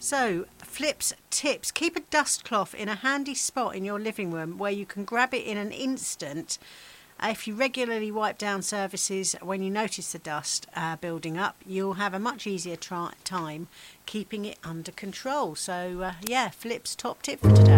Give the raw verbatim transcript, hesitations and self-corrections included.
So, Flip's tips. Keep a dust cloth in a handy spot in your living room where you can grab it in an instant. Uh, if you regularly wipe down surfaces when you notice the dust uh, building up, you'll have a much easier try- time keeping it under control. So, uh, yeah, Flip's top tip for today.